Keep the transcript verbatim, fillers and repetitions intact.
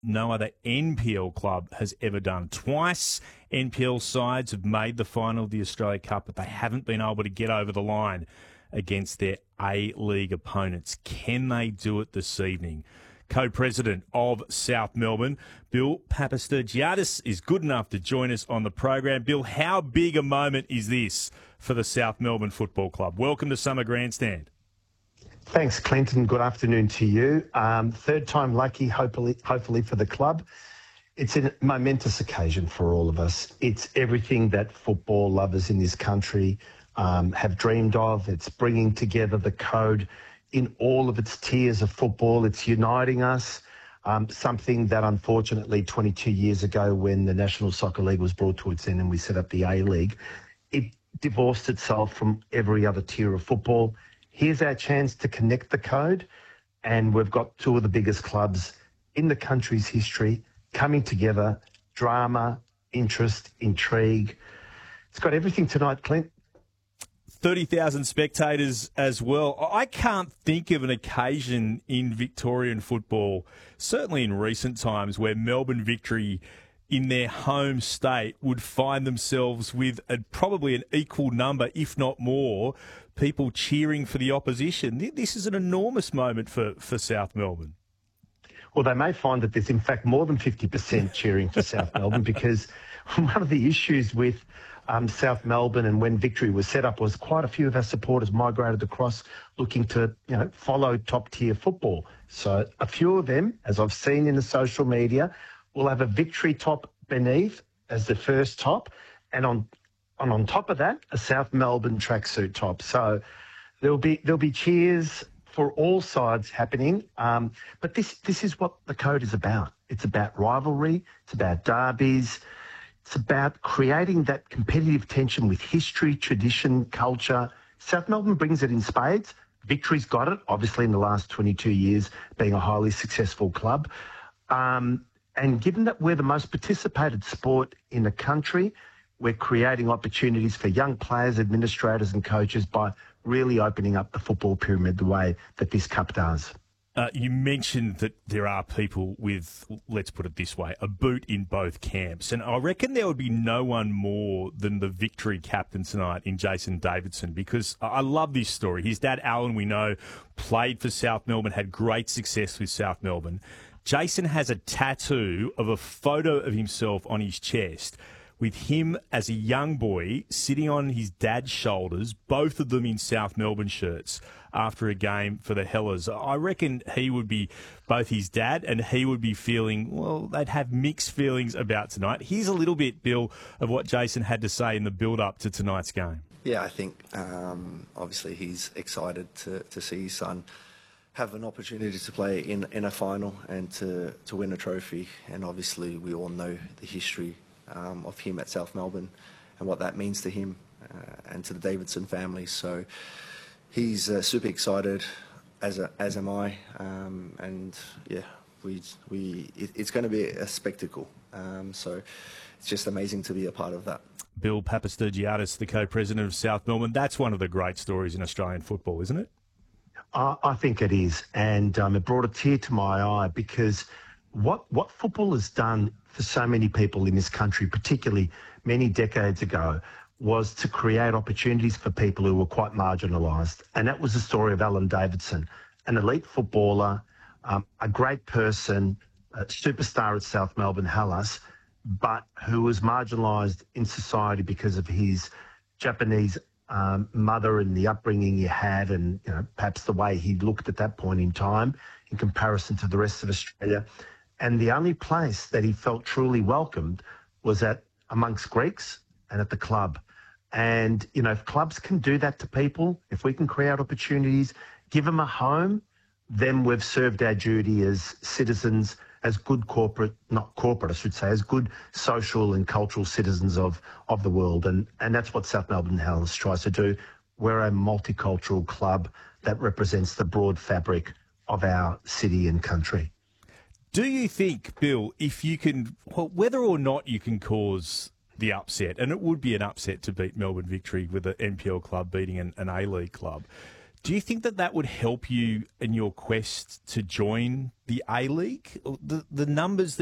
no other N P L club has ever done. Twice N P L sides have made the final of the Australia Cup, but they haven't been able to get over the line against their A-League opponents. Can they do it this evening? Co-president of South Melbourne, Bill Papastergiadis, is good enough to join us on the program. Bill, how big a moment is this for the South Melbourne Football Club? Welcome to Summer Grandstand. Thanks, Clinton. Good afternoon to you. Um, third time lucky, hopefully, hopefully for the club. It's a momentous occasion for all of us. It's everything that football lovers in this country um, have dreamed of. It's bringing together the code in all of its tiers of football. It's uniting us, um, something that unfortunately twenty-two years ago, when the National Soccer League was brought to its end and we set up the A-League, it divorced itself from every other tier of football. Here's our chance to connect the code, and we've got two of the biggest clubs in the country's history coming together. Drama, interest, intrigue. It's got everything tonight, Clint. thirty thousand spectators as well. I can't think of an occasion in Victorian football, certainly in recent times, where Melbourne Victory in their home state would find themselves with a, probably an equal number, if not more, people cheering for the opposition. This is an enormous moment for, for South Melbourne. Well, they may find that there's, in fact, more than fifty percent cheering for South Melbourne, because one of the issues with um, South Melbourne and when Victory was set up was quite a few of our supporters migrated across looking to, you know, follow top-tier football. So a few of them, as I've seen in the social media, will have a Victory top beneath as the first top, and on and on top of that, a South Melbourne tracksuit top. So there'll be there'll be cheers for all sides happening. Um, but this this is what the code is about. It's about rivalry. It's about derbies. It's about creating that competitive tension with history, tradition, culture. South Melbourne brings it in spades. Victory's got it, obviously, in the last twenty-two years, being a highly successful club. Um, and given that we're the most participated sport in the country, we're creating opportunities for young players, administrators and coaches by really opening up the football pyramid the way that this cup does. Uh, you mentioned that there are people with, let's put it this way, a boot in both camps. And I reckon there would be no one more than the Victory captain tonight in Jason Davidson, because I love this story. His dad, Alan, we know, played for South Melbourne, had great success with South Melbourne. Jason has a tattoo of a photo of himself on his chest with him as a young boy sitting on his dad's shoulders, both of them in South Melbourne shirts, after a game for the Hellers. I reckon he would be, both his dad and he would be feeling, well, they'd have mixed feelings about tonight. Here's a little bit, Bill, of what Jason had to say in the build-up to tonight's game. Yeah, I think um, obviously he's excited to, to see his son have an opportunity to play in, in a final and to, to win a trophy. And obviously we all know the history Um, of him at South Melbourne and what that means to him uh, and to the Davidson family. So he's uh, super excited, as a, as am I, um, and yeah, we we it, it's going to be a spectacle. Um, so it's just amazing to be a part of that. Bill Papastergiadis, the co-president of South Melbourne. That's one of the great stories in Australian football, isn't it? Uh, I think it is, and um, it brought a tear to my eye, because what what football has done for so many people in this country, particularly many decades ago, was to create opportunities for people who were quite marginalised. And that was the story of Alan Davidson, an elite footballer, um, a great person, a superstar at South Melbourne Hellas, but who was marginalised in society because of his Japanese um, mother and the upbringing he had, and you know, perhaps the way he looked at that point in time in comparison to the rest of Australia. And the only place that he felt truly welcomed was at amongst Greeks and at the club. And, you know, if clubs can do that to people, if we can create opportunities, give them a home, then we've served our duty as citizens, as good corporate, not corporate, I should say, as good social and cultural citizens of, of the world. And, and that's what South Melbourne Hellas tries to do. We're a multicultural club that represents the broad fabric of our city and country. Do you think, Bill, if you can, well, whether or not you can cause the upset, and it would be an upset to beat Melbourne Victory with an N P L club beating an, an A-League club, Do you think that that would help you in your quest to join the A-League? The, the numbers that